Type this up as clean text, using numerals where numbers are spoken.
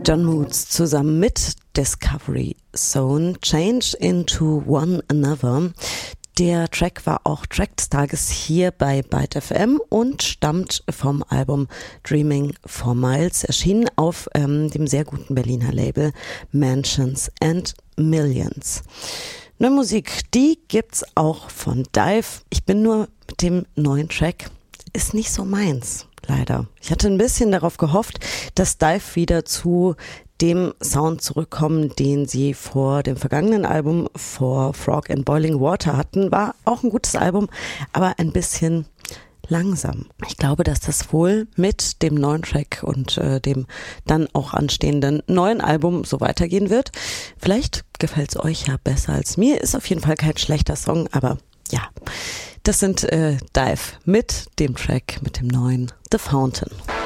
John Moods zusammen mit Discovery Zone, Change into One Another. Der Track war auch Track des Tages hier bei Byte FM und stammt vom Album Dreaming for Miles, erschienen auf dem sehr guten Berliner Label Mansions and Millions. Neue Musik, die gibt's auch von Dive. Ich bin nur mit dem neuen Track, ist nicht so meins. Leider. Ich hatte ein bisschen darauf gehofft, dass Dive wieder zu dem Sound zurückkommen, den sie vor dem vergangenen Album For Frog and Boiling Water hatten. War auch ein gutes Album, aber ein bisschen langsam. Ich glaube, dass das wohl mit dem neuen Track und dem dann auch anstehenden neuen Album so weitergehen wird. Vielleicht gefällt es euch ja besser als mir. Ist auf jeden Fall kein schlechter Song, aber ja. Das sind Dive mit dem Track, mit dem neuen The Fountain.